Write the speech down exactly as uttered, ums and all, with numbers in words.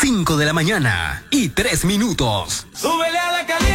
cinco de la mañana y tres minutos. ¡Súbele a la caliente!